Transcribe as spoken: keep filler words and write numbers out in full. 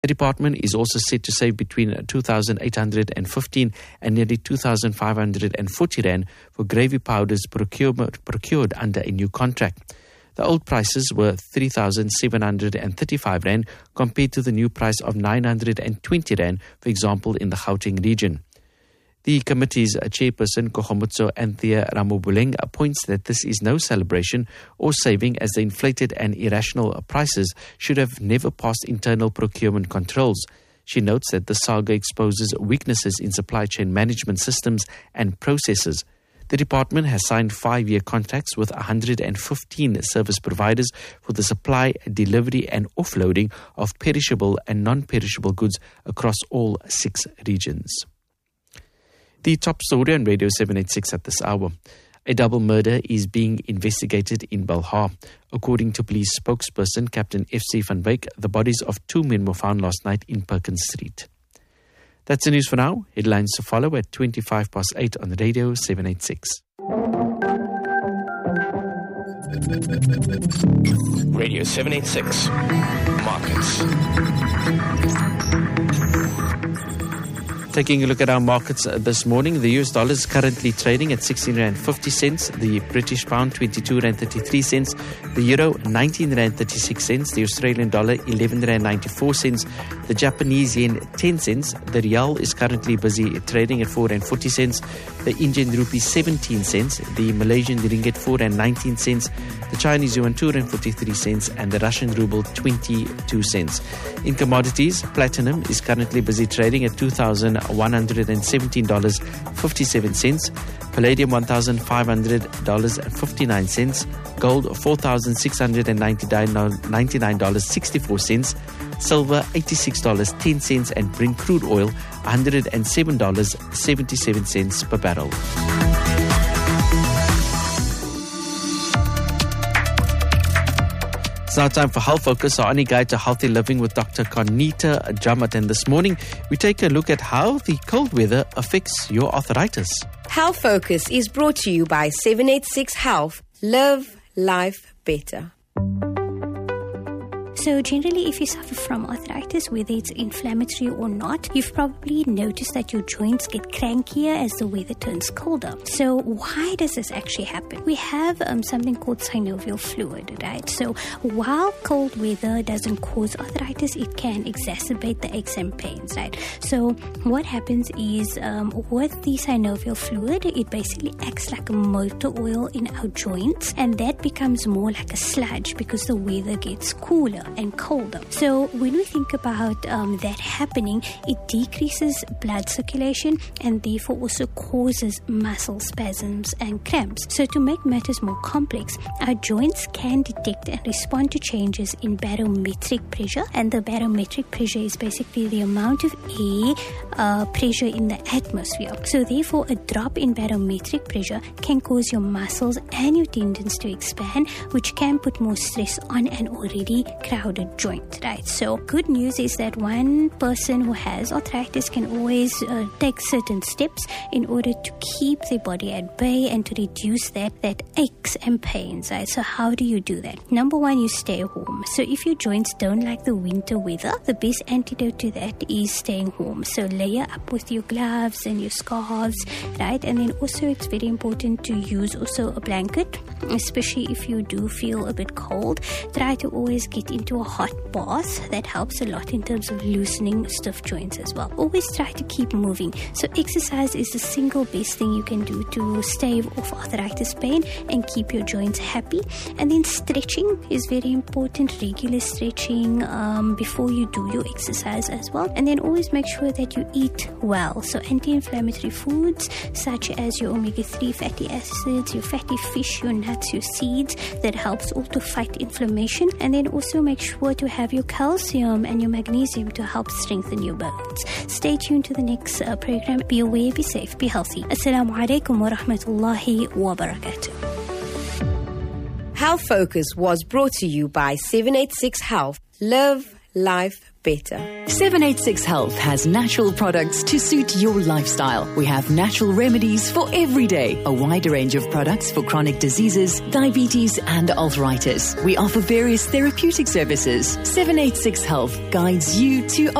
The department is also set to save between two thousand eight hundred fifteen and nearly two thousand five hundred forty rand for gravy powders procured, procured under a new contract. The old prices were three thousand seven hundred thirty-five rand compared to the new price of nine hundred twenty rand, for example, in the Gauteng region. The committee's chairperson, Kgomotso Anthea Ramobuleng, points that this is no celebration or saving, as the inflated and irrational prices should have never passed internal procurement controls. She notes that the saga exposes weaknesses in supply chain management systems and processes. The department has signed five-year contracts with one hundred fifteen service providers for the supply, delivery and offloading of perishable and non-perishable goods across all six regions. The top story on Radio seven eighty-six at this hour. A double murder is being investigated in Belhar. According to police spokesperson Captain F C van Wyk, the bodies of two men were found last night in Perkins Street. That's the news for now. Headlines to follow at twenty-five past eight on Radio seven eighty-six. Radio seven eighty-six. Markets. Taking a look at our markets uh, this morning, the U S dollar is currently trading at sixteen rand fifty cents, the British pound twenty-two rand thirty-three cents, the euro nineteen rand thirty-six cents, the Australian dollar eleven rand ninety-four cents, the Japanese yen ten cents, the rial is currently busy trading at four rand forty cents, the Indian rupee seventeen cents, the Malaysian ringgit four rand nineteen cents, the Chinese yuan two rand forty-three cents, and the Russian ruble twenty-two cents. In commodities, platinum is currently busy trading at two thousand one hundred seventeen dollars and fifty-seven cents, palladium one thousand five hundred dollars and fifty-nine cents, gold four thousand six hundred ninety-nine dollars and sixty-four cents, silver eighty-six dollars and ten cents, and Brent crude oil one hundred seven dollars and seventy-seven cents per barrel. It's now time for Health Focus, our only guide to healthy living with Doctor Conita Jamat. And this morning, we take a look at how the cold weather affects your arthritis. Health Focus is brought to you by seven eighty-six Health. Live life better. So generally, if you suffer from arthritis, whether it's inflammatory or not, you've probably noticed that your joints get crankier as the weather turns colder. So why does this actually happen? We have um, something called synovial fluid, right? So while cold weather doesn't cause arthritis, it can exacerbate the aches and pains, right? So what happens is um, with the synovial fluid, it basically acts like a motor oil in our joints, and that becomes more like a sludge because the weather gets cooler and colder. So when we think about um, that happening, it decreases blood circulation and therefore also causes muscle spasms and cramps. So to make matters more complex, our joints can detect and respond to changes in barometric pressure, and the barometric pressure is basically the amount of air uh, pressure in the atmosphere. So therefore, a drop in barometric pressure can cause your muscles and your tendons to expand, which can put more stress on an already crowded joint, right? So good news is that one person who has arthritis can always uh, take certain steps in order to keep their body at bay and to reduce that, that aches and pains, right? So how do you do that? Number one, you stay home. So if your joints don't like the winter weather, the best antidote to that is staying home. So layer up with your gloves and your scarves, right? And then also it's very important to use also a blanket, especially if you do feel a bit cold. Try to always get into a hot bath. That helps a lot in terms of loosening stiff joints as well. Always try to keep moving. So exercise is the single best thing you can do to stave off arthritis pain and keep your joints happy. And then stretching is very important. Regular stretching um, before you do your exercise as well. And then always make sure that you eat well. So anti-inflammatory foods such as your omega three fatty acids, your fatty fish, your nuts, your seeds, that helps all to fight inflammation. And then also make sure to have your calcium and your magnesium to help strengthen your bones. Stay tuned to the next uh, program. Be aware, be safe, be healthy. Assalamu alaikum wa rahmatullahi wa barakatuh. Health Focus was brought to you by seven eighty-six Health. Live life better. seven eighty-six Health has natural products to suit your lifestyle. We have natural remedies for every day, a wide range of products for chronic diseases, diabetes and arthritis. We offer various therapeutic services. seven eighty-six Health guides you to